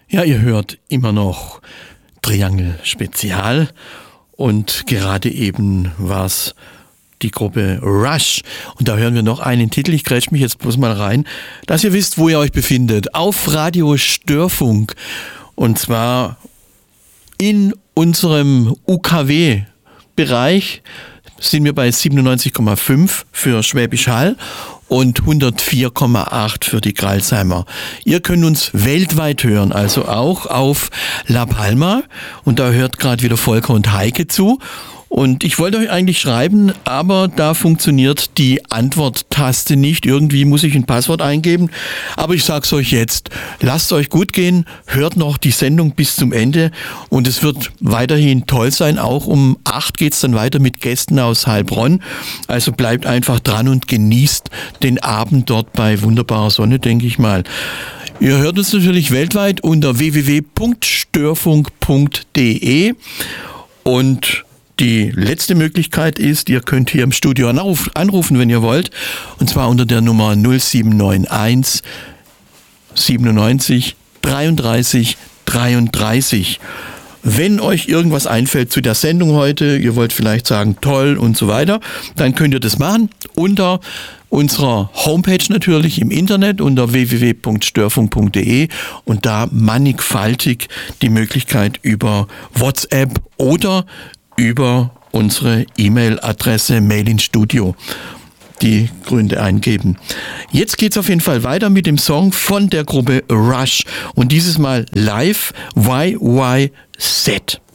Ja, ihr hört immer noch Triangel Spezial und gerade eben war's die Gruppe Rush. Und da hören wir noch einen Titel, ich grätsch mich jetzt bloß mal rein, dass ihr wisst, wo ihr euch befindet. Auf Radio Störfunk. Und zwar in unserem UKW-Bereich sind wir bei 97,5 für Schwäbisch Hall und 104,8 für die Crailsheimer. Ihr könnt uns weltweit hören, also auch auf La Palma. Und da hört gerade wieder Volker und Heike zu. Und ich wollte euch eigentlich schreiben, aber da funktioniert die Antworttaste nicht. Irgendwie muss ich ein Passwort eingeben. Aber ich sag's euch jetzt. Lasst euch gut gehen. Hört noch die Sendung bis zum Ende. Und es wird weiterhin toll sein. Auch um 8 geht's dann weiter mit Gästen aus Heilbronn. Also bleibt einfach dran und genießt den Abend dort bei wunderbarer Sonne, denke ich mal. Ihr hört uns natürlich weltweit unter www.störfunk.de und die letzte Möglichkeit ist, ihr könnt hier im Studio anrufen, wenn ihr wollt, und zwar unter der Nummer 0791 97 33 33. Wenn euch irgendwas einfällt zu der Sendung heute, ihr wollt vielleicht sagen toll und so weiter, dann könnt ihr das machen unter unserer Homepage natürlich im Internet unter www.störfunk.de und da mannigfaltig die Möglichkeit über WhatsApp oder über unsere E-Mail-Adresse Mail ins Studio die Gründe eingeben. Jetzt geht's auf jeden Fall weiter mit dem Song von der Gruppe Rush und dieses Mal live YYZ.